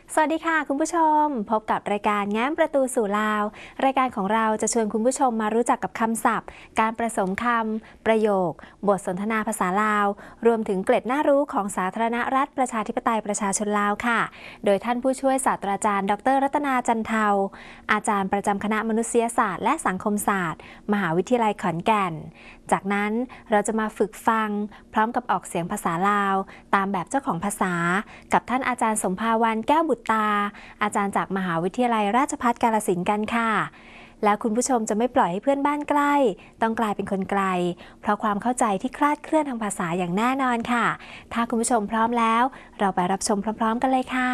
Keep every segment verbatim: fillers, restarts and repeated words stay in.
สวัสดีค่ะคุณผู้ชมพบกับรายการแง้มประตูสู่ลาวรายการของเราจะชวนคุณผู้ชมมารู้จักกับคำศัพท์การประสมคำประโยคบทสนทนาภาษาลาวรวมถึงเกร็ดน่ารู้ของสาธารณรัฐประชาธิปไตยประชาชนลาวค่ะโดยท่านผู้ช่วยศาสตราจารย์ดรรัตนาจันเทาอาจารย์ประจำคณะมนุษยศาสตร์และสังคมศาสตร์มหาวิทยาลัยขอนแก่นจากนั้นเราจะมาฝึกฟังพร้อมกับออกเสียงภาษาลาวตามแบบเจ้าของภาษากับท่านอาจารย์สมภาวันแก้วบุตรตาอาจารย์จากมหาวิทยาลัยราชภัฏกาฬสินธุ์กันค่ะแล้วคุณผู้ชมจะไม่ปล่อยให้เพื่อนบ้านใกล้ต้องกลายเป็นคนไกลเพราะความเข้าใจที่คลาดเคลื่อนทางภาษาอย่างแน่นอนค่ะถ้าคุณผู้ชมพร้อมแล้วเราไปรับชมพร้อมๆกันเลยค่ะ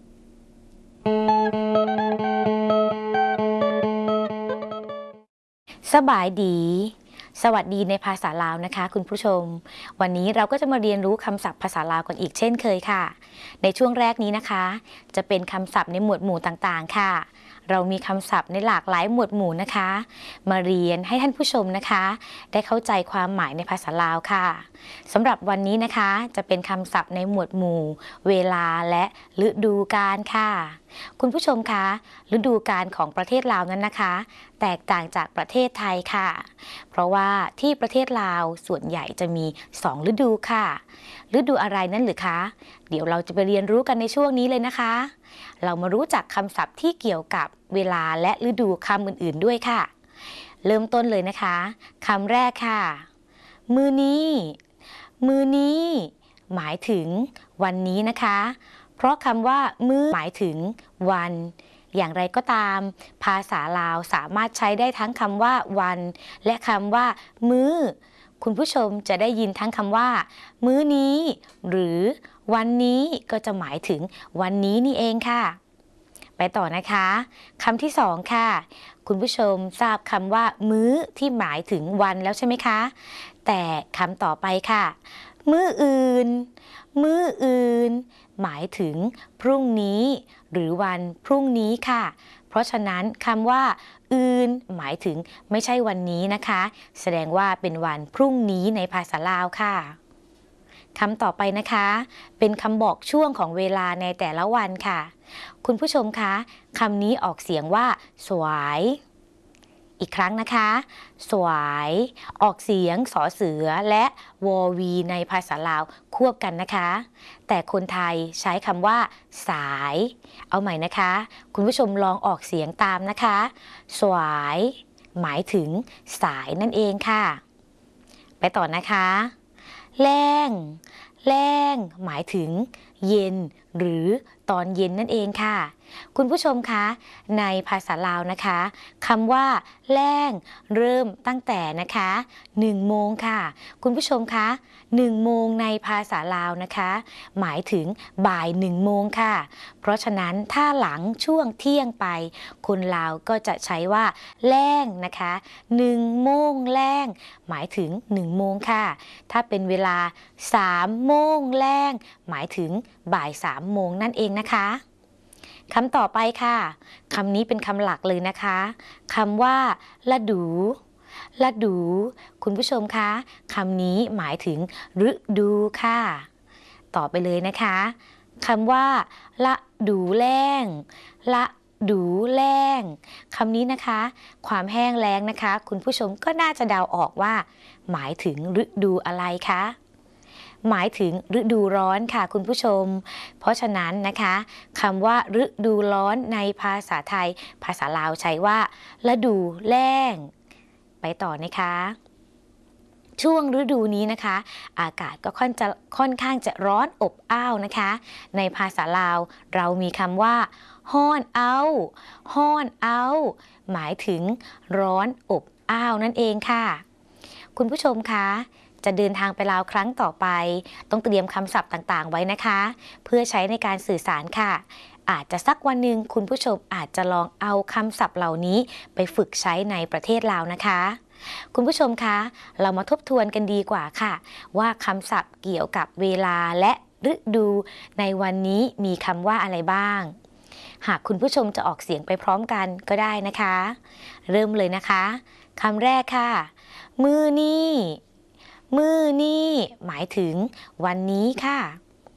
สบายดีสวัสดีในภาษาลาวนะคะคุณผู้ชมวันนี้เราก็จะมาเรียนรู้คำศัพท์ภาษาลาวกันอีกเช่นเคยค่ะในช่วงแรกนี้นะคะจะเป็นคำศัพท์ในหมวดหมู่ต่างๆค่ะเรามีคำศัพท์ในหลากหลายหมวดหมู่นะคะมาเรียนให้ท่านผู้ชมนะคะได้เข้าใจความหมายในภาษาลาวค่ะสำหรับวันนี้นะคะจะเป็นคำศัพท์ในหมวดหมู่เวลาและฤดูกาลค่ะคุณผู้ชมคะฤดูกาลของประเทศลาวนั้นนะคะแตกต่างจากประเทศไทยค่ะเพราะว่าที่ประเทศลาวส่วนใหญ่จะมีสองฤดูค่ะฤดูอะไรนั่นหรือคะเดี๋ยวเราจะไปเรียนรู้กันในช่วงนี้เลยนะคะเรามารู้จักคำศัพท์ที่เกี่ยวกับเวลาและฤดูคำอื่นๆด้วยค่ะเริ่มต้นเลยนะคะคำแรกค่ะมื้อนี้มื้อนี้หมายถึงวันนี้นะคะเพราะคำว่ามื้อหมายถึงวันอย่างไรก็ตามภาษาลาวสามารถใช้ได้ทั้งคำว่าวันและคำว่ามื้อคุณผู้ชมจะได้ยินทั้งคำว่ามื้อนี้หรือวันนี้ก็จะหมายถึงวันนี้นี่เองค่ะไปต่อนะคะคำที่สองค่ะคุณผู้ชมทราบคำว่ามื้อที่หมายถึงวันแล้วใช่ไหมคะแต่คำต่อไปค่ะมื้ออื่นมื้ออื่นหมายถึงพรุ่งนี้หรือวันพรุ่งนี้ค่ะเพราะฉะนั้นคำว่าอื่นหมายถึงไม่ใช่วันนี้นะคะแสดงว่าเป็นวันพรุ่งนี้ในภาษาลาวค่ะคำต่อไปนะคะเป็นคำบอกช่วงของเวลาในแต่ละวันค่ะคุณผู้ชมคะคำนี้ออกเสียงว่าสวายอีกครั้งนะคะสวายออกเสียงสอเสือและวอวีในภาษาลาวควบกันนะคะแต่คนไทยใช้คำว่าสายเอาใหม่นะคะคุณผู้ชมลองออกเสียงตามนะคะสวายหมายถึงสายนั่นเองค่ะไปต่อนะคะแรงแรงหมายถึงเย็นหรือตอนเย็นนั่นเองค่ะคุณผู้ชมคะในภาษาลาวนะคะคำว่าแรงเริ่มตั้งแต่นะคะหนึ่งโมงค่ะคุณผู้ชมคะหนึ่งโมงในภาษาลาวนะคะหมายถึงบ่ายหนึ่งโมงค่ะเพราะฉะนั้นถ้าหลังช่วงเที่ยงไปคนลาวก็จะใช้ว่าแรงนะคะหนึ่งโมงแรงหมายถึงหนึ่งโมงค่ะถ้าเป็นเวลาสามโมงแรงหมายถึงบ่ายสามโมงนั่นเองนะคะคำต่อไปค่ะคำนี้เป็นคำหลักเลยนะคะคำว่าละดูละดูคุณผู้ชมคะคำนี้หมายถึงฤดูค่ะต่อไปเลยนะคะคำว่าละดูแล้งละดูแล้งคำนี้นะคะความแห้งแล้งนะคะคุณผู้ชมก็น่าจะเดาออกว่าหมายถึงฤดูอะไรคะหมายถึงฤดูร้อนค่ะคุณผู้ชมเพราะฉะนั้นนะคะคำว่าฤดูร้อนในภาษาไทยภาษาลาวใช้ว่าฤดูแล้งไปต่อนะคะช่วงฤดูนี้นะคะอากาศก็ค่อนจะค่อนข้างจะร้อนอบอ้าวนะคะในภาษาลาวเรามีคำว่าฮ้อนเอาฮ้อนเอาหมายถึงร้อนอบอ้าวนั่นเองค่ะคุณผู้ชมคะจะเดินทางไปลาวครั้งต่อไปต้องเตรียมคำศัพท์ต่างๆไว้นะคะเพื่อใช้ในการสื่อสารค่ะอาจจะสักวันหนึ่งคุณผู้ชมอาจจะลองเอาคำศัพท์เหล่านี้ไปฝึกใช้ในประเทศลาวนะคะคุณผู้ชมคะเรามาทบทวนกันดีกว่าค่ะว่าคำศัพท์เกี่ยวกับเวลาและฤดูในวันนี้มีคำว่าอะไรบ้างหากคุณผู้ชมจะออกเสียงไปพร้อมกันก็ได้นะคะเริ่มเลยนะคะคำแรกค่ะมื้อนี้มื้อนี้หมายถึงวันนี้ค่ะ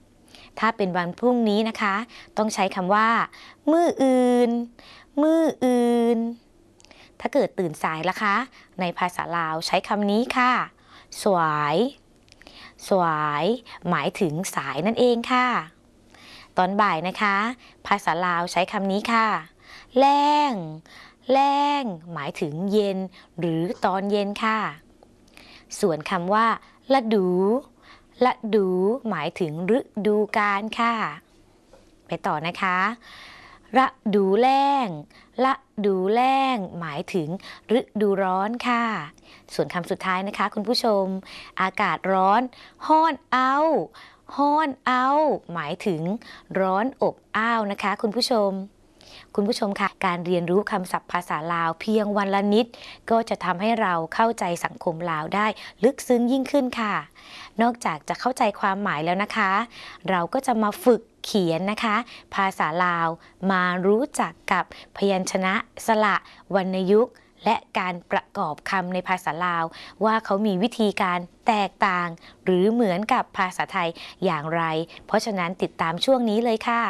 ถ้าเป็นวันพรุ่งนี้นะคะต้องใช้คำว่ามื้ออื่นมื้ออื่นถ้าเกิดตื่นสายล่ะคะในภาษาลาวใช้คำนี้ค่ะสวายสวายหมายถึงสายนั่นเองค่ะตอนบ่ายนะคะภาษาลาวใช้คำนี้ค่ะแล้งแล้งหมายถึงเย็นหรือตอนเย็นค่ะส่วนคำว่าฤดูฤดูหมายถึงฤดูกาลค่ะไปต่อนะคะฤดูแล้งฤดูแล้งหมายถึงฤดูร้อนค่ะส่วนคำสุดท้ายนะคะคุณผู้ชมอากาศร้อนฮ้อนเอาฮ้อนเอาหมายถึงร้อนอบอ้าวนะคะคุณผู้ชมคุณผู้ชมค่ะการเรียนรู้คำศัพท์ภาษาลาวเพียงวันละนิดก็จะทำให้เราเข้าใจสังคมลาวได้ลึกซึ้งยิ่งขึ้นค่ะนอกจากจะเข้าใจความหมายแล้วนะคะเราก็จะมาฝึกเขียนนะคะภาษาลาวมารู้จักกับพยัญชนะสระวรรณยุกต์และการประกอบคำในภาษาลาวว่าเขามีวิธีการแตกต่างหรือเหมือนกับภาษาไทยอย่างไรเพราะฉะนั้นติดตามช่วงนี้เลยค่ะ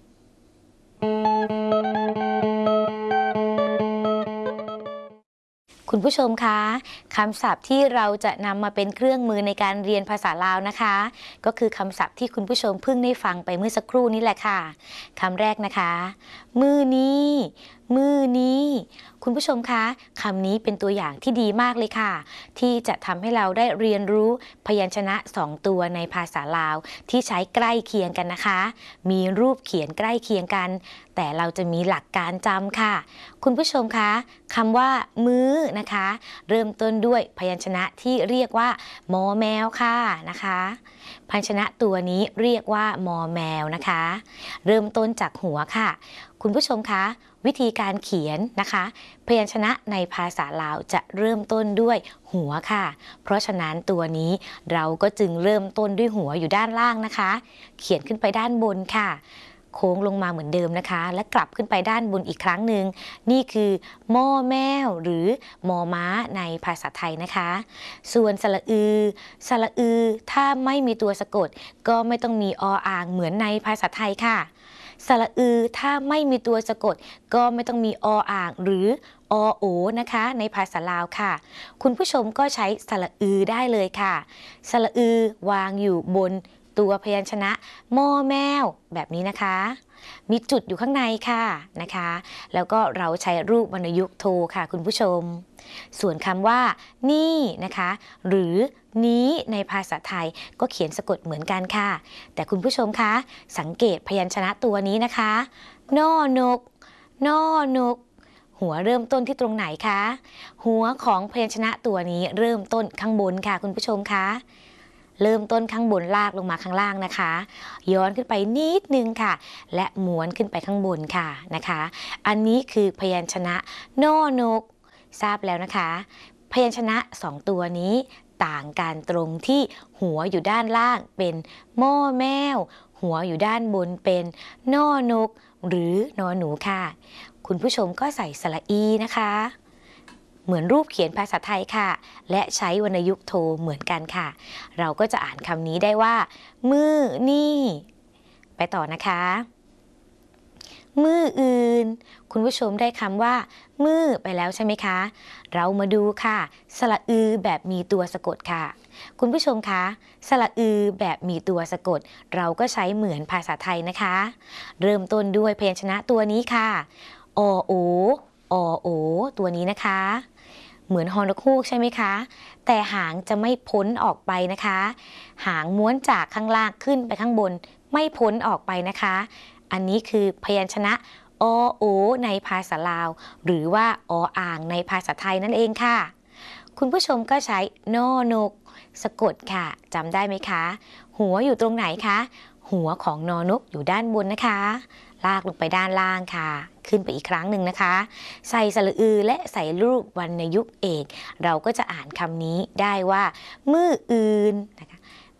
คุณผู้ชมคะคำศัพท์ที่เราจะนำมาเป็นเครื่องมือในการเรียนภาษาลาวนะคะก็คือคำศัพท์ที่คุณผู้ชมเพิ่งได้ฟังไปเมื่อสักครู่นี้แหละค่ะคำแรกนะคะมื้อนี้มื้อนี้คุณผู้ชมคะคำนี้เป็นตัวอย่างที่ดีมากเลยค่ะที่จะทำให้เราได้เรียนรู้พยัญชนะสองตัวในภาษาลาวที่ใช้ใกล้เคียงกันนะคะมีรูปเขียนใกล้เคียงกันแต่เราจะมีหลักการจำค่ะคุณผู้ชมคะคำว่ามื้อนะคะเริ่มต้นด้วยพยัญชนะที่เรียกว่ามอแมวค่ะนะคะพยัญชนะตัวนี้เรียกว่ามอแมวนะคะเริ่มต้นจากหัวค่ะคุณผู้ชมคะวิธีการเขียนนะคะพยัญชนะในภาษาลาวจะเริ่มต้นด้วยหัวค่ะเพราะฉะนั้นตัวนี้เราก็จึงเริ่มต้นด้วยหัวอยู่ด้านล่างนะคะเขียนขึ้นไปด้านบนค่ะโค้งลงมาเหมือนเดิมนะคะและกลับขึ้นไปด้านบนอีกครั้งหนึ่งนี่คือมอแมวหรือมอม้าในภาษาไทยนะคะส่วนสระอือสระอือถ้าไม่มีตัวสะกดก็ไม่ต้องมีออ่างเหมือนในภาษาไทยค่ะสระอือถ้าไม่มีตัวสะกดก็ไม่ต้องมีออ่างหรืออโอนะคะในภาษาลาวค่ะคุณผู้ชมก็ใช้สระอือได้เลยค่ะสระอือวางอยู่บนตัวพยัญชนะมอแมวแบบนี้นะคะมีจุดอยู่ข้างในค่ะนะคะแล้วก็เราใช้รูปวรรณยุกต์โทค่ะคุณผู้ชมส่วนคำว่านี่นะคะหรือนี้ในภาษาไทยก็เขียนสะกดเหมือนกันค่ะแต่คุณผู้ชมคะสังเกตพยัญชนะตัวนี้นะคะนอนกนอนกหัวเริ่มต้นที่ตรงไหนคะหัวของพยัญชนะตัวนี้เริ่มต้นข้างบนค่ะคุณผู้ชมคะเริ่มต้นข้างบนลากลงมาข้างล่างนะคะย้อนขึ้นไปนิดนึงค่ะและม้วนขึ้นไปข้างบนค่ะนะคะอันนี้คือพยัญชนะนอนกทราบแล้วนะคะพยัญชนะสองตัวนี้ต่างกันตรงที่หัวอยู่ด้านล่างเป็นมอแมวหัวอยู่ด้านบนเป็นนอนกหรือนอหนูค่ะคุณผู้ชมก็ใส่สระอีนะคะเหมือนรูปเขียนภาษาไทยค่ะและใช้วรรณยุกต์โทเหมือนกันค่ะเราก็จะอ่านคำนี้ได้ว่ามื้อนี่ไปต่อนะคะมื้ออื่นคุณผู้ชมได้คำว่ามื้อไปแล้วใช่ไหมคะเรามาดูค่ะสระอือแบบมีตัวสะกดค่ะคุณผู้ชมคะสระอือแบบมีตัวสะกดเราก็ใช้เหมือนภาษาไทยนะคะเริ่มต้นด้วยพยัญชนะตัวนี้ค่ะอโออโอตัวนี้นะคะเหมือนฮอนกฮูกใช่ไหมคะแต่หางจะไม่พ้นออกไปนะคะหางม้วนจากข้างล่างขึ้นไปข้างบนไม่พ้นออกไปนะคะอันนี้คือพยัญชนะอโอในภาษาลาวหรือว่าออ่างในภาษาไทยนั่นเองค่ะคุณผู้ชมก็ใช้นอนกสะกดค่ะจำได้ไหมคะหัวอยู่ตรงไหนคะหัวของนอนกอยู่ด้านบนนะคะลากลงไปด้านล่างค่ะขึ้นไปอีกครั้งหนึ่งนะคะใส่สระอือและใส่รูปวรรณยุกต์เอกเราก็จะอ่านคำนี้ได้ว่ามื้ออื่นนะคะไป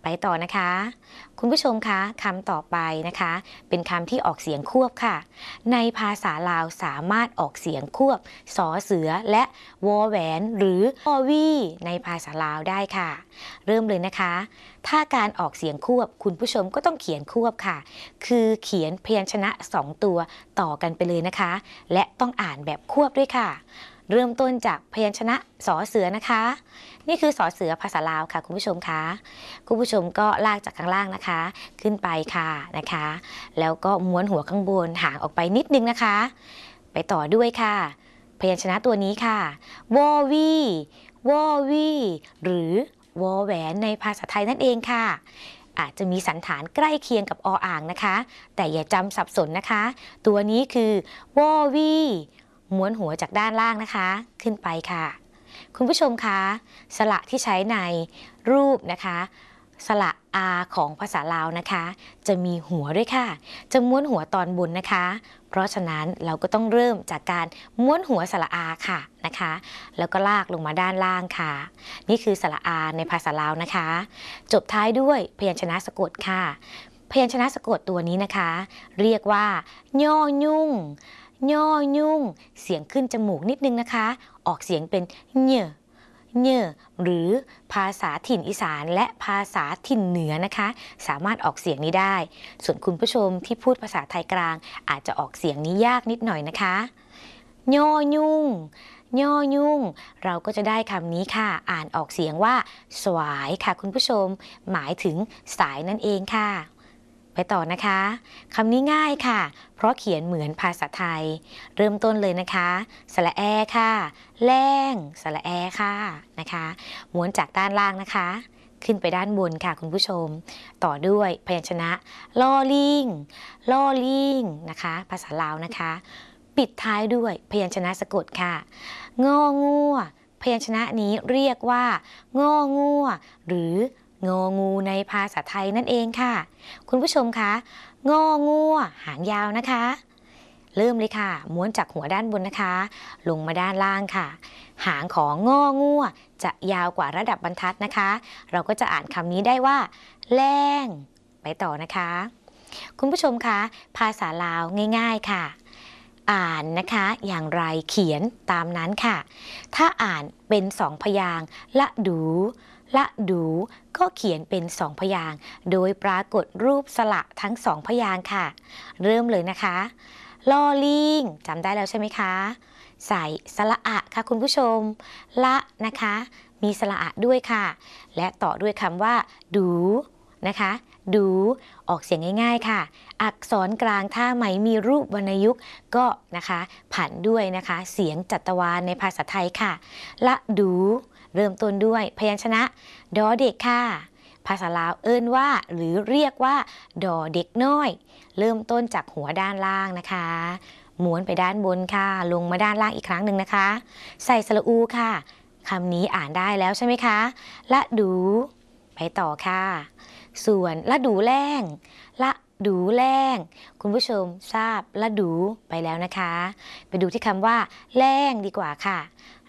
ไปต่อนะคะ คุณผู้ชมคะคำต่อไปนะคะ เป็นคำที่ออกเสียงควบค่ะ ในภาษาลาวสามารถออกเสียงควบสอเสือและวอแหวนหรือวอวี่ในภาษาลาวได้ค่ะ เริ่มเลยนะคะ ถ้าการออกเสียงควบคุณผู้ชมก็ต้องเขียนควบค่ะ คือเขียนพยัญชนะสองตัวต่อกันไปเลยนะคะ และต้องอ่านแบบควบด้วยค่ะ เริ่มต้นจากพยัญชนะสอเสือนะคะ นี่คือสอเสือภาษาลาวค่ะคุณผู้ชมคะคุณผู้ชมก็ลากจากข้างล่างนะคะขึ้นไปค่ะนะคะ แล้วก็ม้วนหัวข้างบนห่างออกไปนิดนึงนะคะ ไปต่อด้วยค่ะพยัญชนะตัวนี้ค่ะวอวีวอวีหรือวอแหวนในภาษาไทยนั่นเองค่ะ อาจจะมีสันฐานใกล้เคียงกับออ่างนะคะ แต่อย่าจำสับสนนะคะ ตัวนี้คือวอวีม้วนหัวจากด้านล่างนะคะขึ้นไปค่ะ คุณผู้ชมคะสระที่ใช้ในรูปนะคะสระอาของภาษาลาวนะคะ จะมีหัวด้วยค่ะจะม้วนหัวตอนบนนะคะ เพราะฉะนั้นเราก็ต้องเริ่มจากการม้วนหัวสระอาค่ะนะคะ แล้วก็ลากลงมาด้านล่างค่ะ นี่คือสระอาในภาษาลาวนะคะ จบท้ายด้วยพยัญชนะสะกดค่ะ พยัญชนะสะกดตัวนี้นะคะ เรียกว่าย่อยุ่งย่อยุ่งเสียงขึ้นจมูกนิดนึงนะคะ ออกเสียงเป็นเน่เน่หรือภาษาถิ่นอีสานและภาษาถิ่นเหนือนะคะ สามารถออกเสียงนี้ได้ ส่วนคุณผู้ชมที่พูดภาษาไทยกลางอาจจะออกเสียงนี้ยากนิดหน่อยนะคะย่อยุ่งย่อยุ่งเราก็จะได้คำนี้ค่ะ อ่านออกเสียงว่าสวายค่ะคุณผู้ชมหมายถึงสายนั่นเองค่ะไปต่อนะคะคำนี้ง่ายค่ะเพราะเขียนเหมือนภาษาไทยเริ่มต้นเลยนะคะสระแอค่ะแรงสระแอค่ะนะคะม้วนจากด้านล่างนะคะขึ้นไปด้านบนค่ะคุณผู้ชมต่อด้วยพยัญชนะลอลิงลอลิงนะคะภาษาลาวนะคะปิดท้ายด้วยพยัญชนะสะกดค่ะงองัวพยัญชนะนี้เรียกว่างองัวหรืององูในภาษาไทยนั่นเองค่ะคุณผู้ชมคะงองัวหางยาวนะคะเริ่มเลยค่ะม้วนจากหัวด้านบนนะคะลงมาด้านล่างค่ะหางของงองัวจะยาวกว่าระดับบรรทัดนะคะเราก็จะอ่านคำนี้ได้ว่าแรงไปต่อนะคะคุณผู้ชมคะภาษาลาวง่ายๆค่ะอ่านนะคะอย่างไรเขียนตามนั้นค่ะถ้าอ่านเป็นสองพยางค์ละดูละดูก็เขียนเป็นสองพยางค์โดยปรากฏรูปสระทั้งสองพยางค์ค่ะเริ่มเลยนะคะลอลิงจำได้แล้วใช่ไหมคะใส่สระอะค่ะคุณผู้ชมละนะคะมีสระอะด้วยค่ะและต่อด้วยคำว่าดูนะคะดูออกเสียงง่ายๆค่ะอักษรกลางถ้าไม่มีรูปวรรณยุกต์ก็นะคะผันด้วยนะคะเสียงจัตวาลในภาษาไทยค่ะละดูเริ่มต้นด้วยพยัญชนะดอเด็กค่ะภาษาลาวเอิ้นว่าหรือเรียกว่าดอเด็กน้อยเริ่มต้นจากหัวด้านล่างนะคะม้วนไปด้านบนค่ะลงมาด้านล่างอีกครั้งหนึ่งนะคะใส่สระอูค่ะคำนี้อ่านได้แล้วใช่ไหมคะละดูไปต่อค่ะส่วนละดูแรงละดูแรงคุณผู้ชมทราบละดูไปแล้วนะคะไปดูที่คำว่าแรงดีกว่าค่ะ